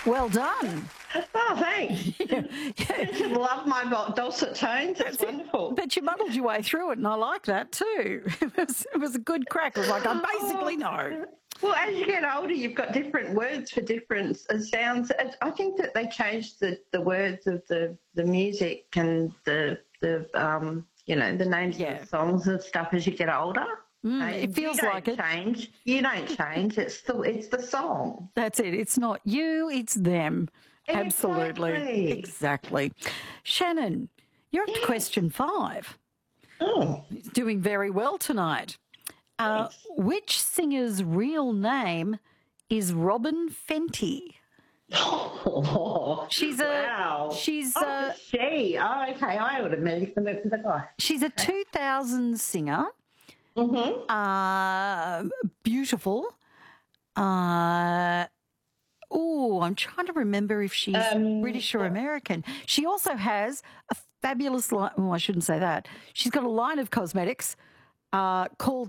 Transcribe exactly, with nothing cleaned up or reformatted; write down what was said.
Well done. Oh, thanks. Yeah, yeah. You love my vo- dulcet tones. It's wonderful. But you muddled your way through it, and I like that too. It was, it was a good crack. It was like, I basically know. Well, as you get older, you've got different words for different uh, sounds. I I think that they changed the, the words of the, the music and the the um you know the names Yeah. of the songs and stuff as you get older. Mm, And it feels you don't like it. change. You don't change. It's the it's the song. That's it. It's not you, it's them. Absolutely. Exactly. Exactly. Shannon, you're up to Yes. question five. Oh, Doing very well tonight. Uh, yes. which singer's real name is Robin Fenty? Oh, She's a wow. she's Oh, a it's she. Oh, okay. I automatically went for the guy. she's a two thousand singer. Mm-hmm. Uh, beautiful. Uh, oh, I'm trying to remember if she's Um, British or American. She also has a fabulous line. Oh, I shouldn't say that. She's got a line of cosmetics uh, called